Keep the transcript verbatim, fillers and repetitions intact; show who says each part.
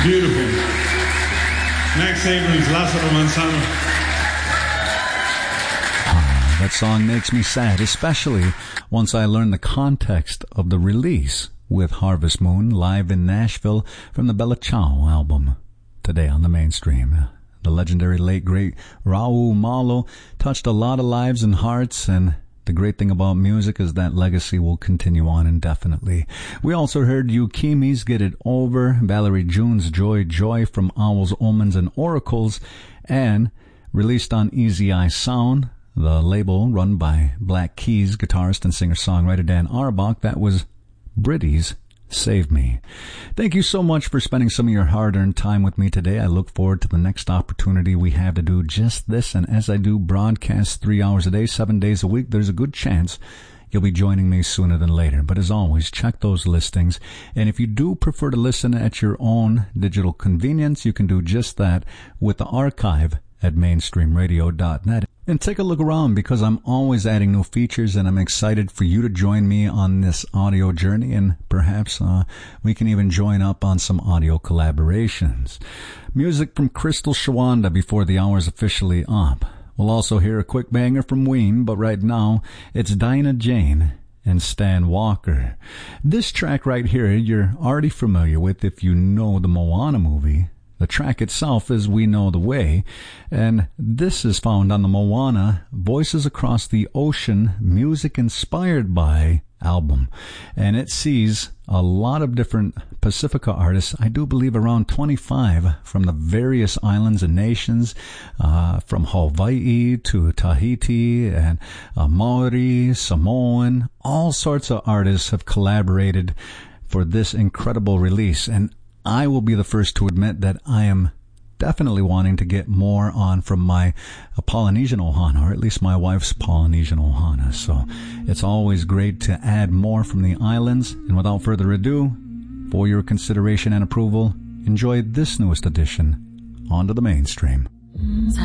Speaker 1: Beautiful. Max Abrams, Lázaro Manzano.
Speaker 2: Ah, that song makes me sad, especially once I learn the context of the release with Harvest Moon live in Nashville from the Bella Ciao album. Today on the mainstream, the legendary late great Raul Malo touched a lot of lives and hearts, and the great thing about music is that legacy will continue on indefinitely. We also heard Eukemi's Get It Over, Valerie June's Joy Joy from Owls, Omens, and Oracles, and released on Easy Eye Sound, the label run by Black Keys guitarist and singer-songwriter Dan Auerbach. That was Britty's Save Me. Thank you so much for spending some of your hard-earned time with me today. I look forward to the next opportunity we have to do just this, and as I do broadcast three hours a day, seven days a week, there's a good chance you'll be joining me sooner than later. But as always, check those listings, and if you do prefer to listen at your own digital convenience, you can do just that with the archive at mainstream radio dot net. And take a look around, because I'm always adding new features, and I'm excited for you to join me on this audio journey, and perhaps uh, we can even join up on some audio collaborations. Music from Crystal Shawanda before the hour's officially up. We'll also hear a quick banger from Ween, but right now it's Dinah Jane and Stan Walker. This track right here you're already familiar with if you know the Moana movie. The track itself is We Know the Way, and this is found on the Moana Voices Across the Ocean Music Inspired By album. And it sees a lot of different Pacifica artists, I do believe around twenty-five, from the various islands and nations, uh, from Hawaii to Tahiti and uh, Maori, Samoan. All sorts of artists have collaborated for this incredible release, and I will be the first to admit that I am definitely wanting to get more on from my uh, Polynesian Ohana, or at least my wife's Polynesian Ohana. So it's always great to add more from the islands. And without further ado, for your consideration and approval, enjoy this newest edition onto the mainstream.